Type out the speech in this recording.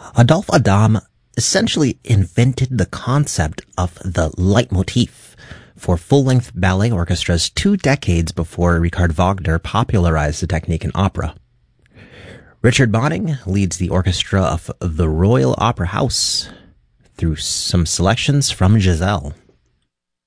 Adolphe Adam essentially invented the concept of the leitmotif for full-length ballet orchestras 2 decades before Richard Wagner popularized the technique in opera. Richard Bonning leads the orchestra of the Royal Opera House through some selections from Giselle.